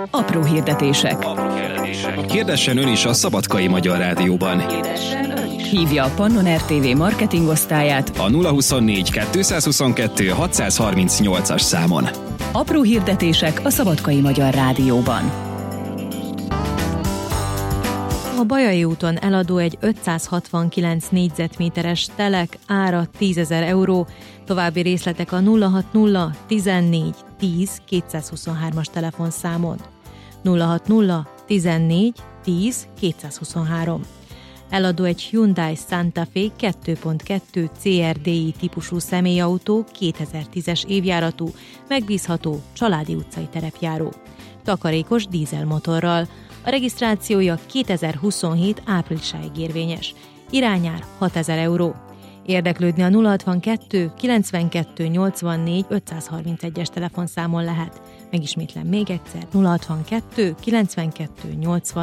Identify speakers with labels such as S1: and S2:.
S1: Apró hirdetések.
S2: Hirdessen ön is a Szabadkai Magyar Rádióban.
S1: Hívja a Pannon RTV marketingosztályát
S2: A 024 222 638-as számon.
S1: Apró hirdetések a Szabadkai Magyar Rádióban.
S3: A Bajai úton eladó egy 569 négyzetméteres telek, ára 10 000 euró. További részletek a 060 14 10 223-as telefonszámon. 060 14 10 223. Eladó egy Hyundai Santa Fe 2.2 CRDI típusú személyautó, 2010-es évjáratú, megbízható, családi utcai terepjáró. Takarékos dízelmotorral. A regisztrációja 2027 áprilisáig érvényes. Irányár 6 000 euró. Érdeklődni a 062 92 84 531-es telefonszámon lehet. Megismétlem még egyszer, 062 92 84